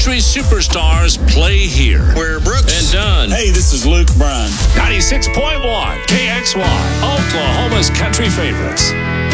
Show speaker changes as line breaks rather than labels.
country superstars play here.
Where Brooks
and Dunn.
Hey, this is Luke Bryan.
96.1 KXY, Oklahoma's country favorites.